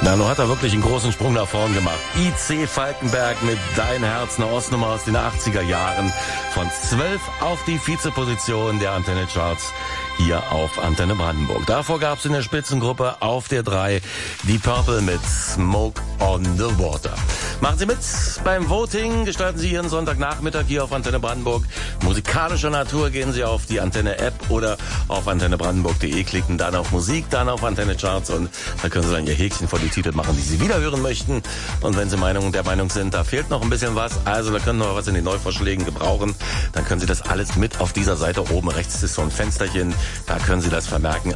Nano hat er wirklich einen großen Sprung nach vorn gemacht. IC Falkenberg mit Dein Herz, eine Ostnummer aus den 80er Jahren. Von 12 auf die Vizeposition der Antenne Charts hier auf Antenne Brandenburg. Davor gab es in der Spitzengruppe auf der 3 die Purple mit Smoke on the Water. Machen Sie mit beim Voting, gestalten Sie Ihren Sonntagnachmittag hier auf Antenne Brandenburg. Musikalischer Natur gehen Sie auf die Antenne-App oder auf antennebrandenburg.de, klicken dann auf Musik, dann auf Antenne Charts und dann können Sie dann Ihr Häkchen vor die Titel machen, die Sie wieder hören möchten. Und wenn Sie der Meinung sind, da fehlt noch ein bisschen was, also da können wir was in den Neuvorschlägen gebrauchen, dann können Sie das alles mit auf dieser Seite oben rechts ist so ein Fensterchen, da können Sie das vermerken.